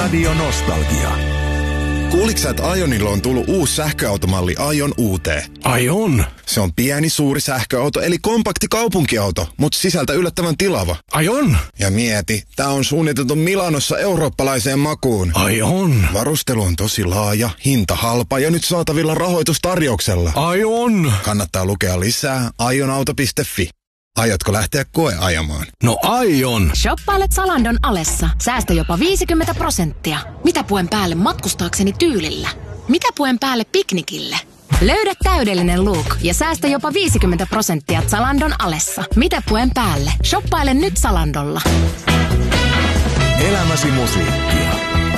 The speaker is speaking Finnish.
Radio Nostalgia. Kuuliks sä, että Ionilla on tullut uusi sähköautomalli Ion UT? Aion. Se on pieni, suuri sähköauto, eli kompakti kaupunkiauto, mutta sisältä yllättävän tilava. Aion. Ja mieti, tää on suunniteltu Milanossa eurooppalaiseen makuun. Aion. Varustelu on tosi laaja, hinta halpa ja nyt saatavilla rahoitustarjouksella. Aion. Kannattaa lukea lisää ionauto.fi. Aiotko lähteä koeajamaan? No aion. Shoppailet Zalandon alessa. Säästö jopa 50%. Mitä puen päälle matkustaakseni tyylillä? Mitä puen päälle piknikille? Löydä täydellinen look ja säästä jopa 50% Zalandon alessa. Mitä puen päälle? Shoppaile nyt Zalandolla. Elämäsi musiikki.